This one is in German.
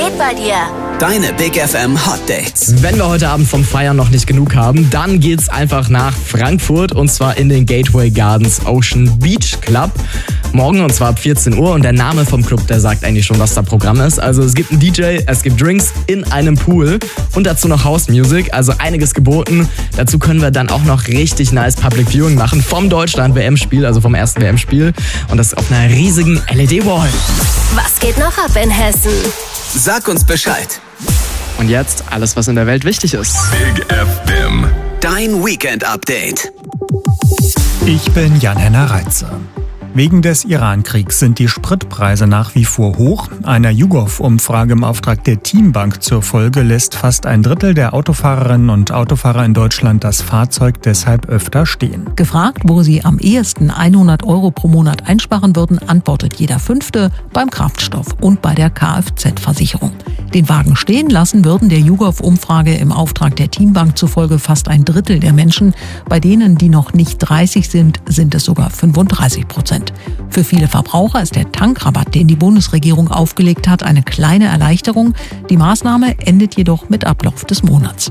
geht bei dir? Deine Big FM Hot Dates. Wenn wir heute Abend vom Feiern noch nicht genug haben, dann geht's einfach nach Frankfurt und zwar in den Gateway Gardens Ocean Beach Club. Morgen und zwar ab 14 Uhr und der Name vom Club, der sagt eigentlich schon, was da Programm ist. Also es gibt einen DJ, es gibt Drinks in einem Pool und dazu noch House Music, also einiges geboten. Dazu können wir dann auch noch richtig nice Public Viewing machen vom Deutschland-WM-Spiel, also vom ersten WM-Spiel und das auf einer riesigen LED-Wall. Was geht noch ab in Hessen? Sag uns Bescheid. Und jetzt alles, was in der Welt wichtig ist. Big FM. Dein Weekend-Update. Ich bin Jan-Henner Reitze. Wegen des Iran-Kriegs sind die Spritpreise nach wie vor hoch. Einer YouGov-Umfrage im Auftrag der Teambank zur Folge lässt fast ein Drittel der Autofahrerinnen und Autofahrer in Deutschland das Fahrzeug deshalb öfter stehen. Gefragt, wo sie am ehesten 100 € pro Monat einsparen würden, antwortet jeder Fünfte beim Kraftstoff und bei der Kfz-Versicherung. Den Wagen stehen lassen würden der YouGov-Umfrage im Auftrag der Teambank zufolge fast ein Drittel der Menschen. Bei denen, die noch nicht 30 sind, sind es sogar 35%. Für viele Verbraucher ist der Tankrabatt, den die Bundesregierung aufgelegt hat, eine kleine Erleichterung. Die Maßnahme endet jedoch mit Ablauf des Monats.